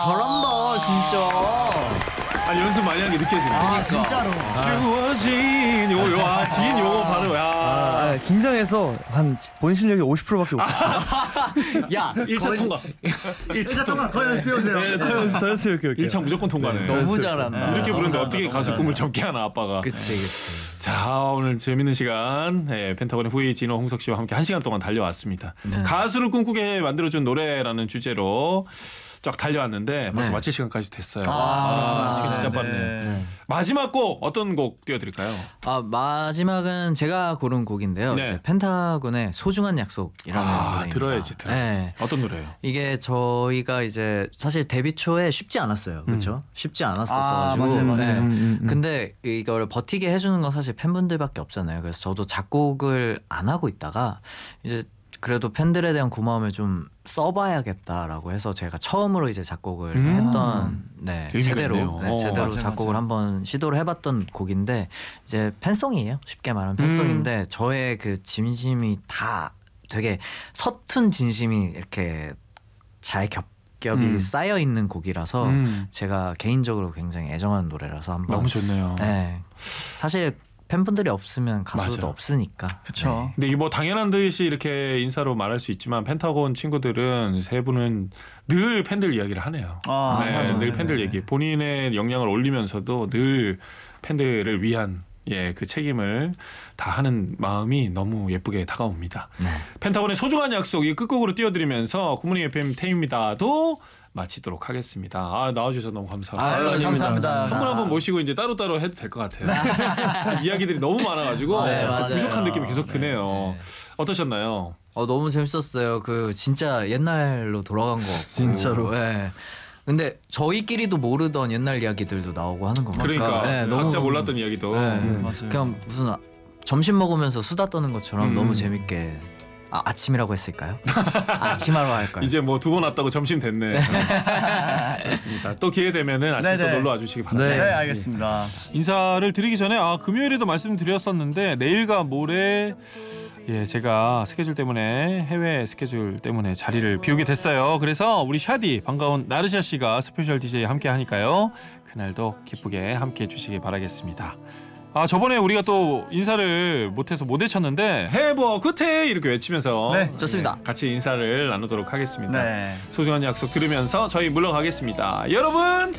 잘한다 진짜. 아니 연습 많이 한 게 느껴지네. 진짜로. 주어진 요요아진 요거 바로 야. 긴장해서 한 본 실력이 50%밖에 못했어요. 야 1차 통과. 1차 통과 더 연습해오세요. 네, 더 연습할게요. 1차 무조건 통과네. 너무 잘한다. 이렇게 부르는데 너무 어떻게 잘한다, 가수 너무 꿈을 접게 하나 아빠가. 그치 그치. 자 오늘 재밌는 시간 펜타곤의 후이 진호 홍석 씨와 함께 1시간 동안 달려왔습니다. 가수를 꿈꾸게 만들어준 노래라는 주제로 쫙 달려왔는데 벌써 마칠 시간까지 됐어요. 시간 진짜 빠르네. 네. 마지막 곡 어떤 곡 띄워드릴까요? 마지막은 제가 고른 곡인데요. 네. 이제 펜타곤의 소중한 약속이라는 노래입니다. 들어야지. 네. 어떤 노래예요? 이게 저희가 이제 사실 데뷔 초에 쉽지 않았어요. 그렇죠? 쉽지 않았었어가지고. 맞아요. 근데 이걸 버티게 해주는 건 사실 팬분들밖에 없잖아요. 그래서 저도 작곡을 안 하고 있다가 이제 그래도 팬들에 대한 고마움을 좀 써봐야겠다라고 해서 제가 처음으로 이제 작곡을 했던 의미가 제대로 있네요. 제대로 맞아요, 작곡을 맞아요. 한번 시도를 해봤던 곡인데 이제 팬송이에요. 쉽게 말하면 팬송인데 저의 그 진심이 다 되게 서툰 진심이 이렇게 잘 겹겹이 쌓여 있는 곡이라서 제가 개인적으로 굉장히 애정하는 노래라서 한번 너무 좋네요. 네. 사실 팬분들이 없으면 가수도 맞아요. 없으니까. 그쵸. 근데 이게 뭐 당연한 듯이 이렇게 인사로 말할 수 있지만 펜타곤 친구들은 세 분은 늘 팬들 이야기를 하네요. 맞아요. 늘 팬들 네. 얘기. 본인의 역량을 올리면서도 늘 팬들을 위한 그 책임을 다하는 마음이 너무 예쁘게 다가옵니다. 펜타곤의 소중한 약속 이 끝곡으로 띄워드리면서 굿모닝 FM 태입니다도 마치도록 하겠습니다. 나와주셔서 너무 감사합니다. 감사합니다. 한 분 한 분 모시고 이제 따로따로 해도 될 것 같아요. 좀 이야기들이 너무 많아가지고 네, 좀 맞아요. 부족한 느낌이 계속 드네요. 어떠셨나요? 너무 재밌었어요. 그 진짜 옛날로 돌아간 것 같고. 진짜로. 네. 근데 저희끼리도 모르던 옛날 이야기들도 나오고 하는 거 그러니까 네, 각자 몰랐던 이야기도 맞아요. 그냥 무슨 점심 먹으면서 수다 떠는 것처럼 너무 재밌게. 아침이라고 했을까요? 아침하러 할까요? 이제 뭐 2번 왔다고 점심 됐네. 그렇습니다. 또 기회 되면은 아침 또 네네. 놀러 와주시기 바랍니다. 네, 알겠습니다. 인사를 드리기 전에 금요일에도 말씀드렸었는데 내일과 모레 제가 스케줄 때문에 해외 스케줄 때문에 자리를 비우게 됐어요. 그래서 우리 샤디 반가운 나르샤 씨가 스페셜 DJ 함께 하니까요. 그날도 기쁘게 함께 해주시기 바라겠습니다. 저번에 우리가 또 인사를 못해서 못 외쳤는데 해버 굿해 이렇게 외치면서 네. 좋습니다. 같이 인사를 나누도록 하겠습니다. 네. 소중한 약속 들으면서 저희 물러가겠습니다. 여러분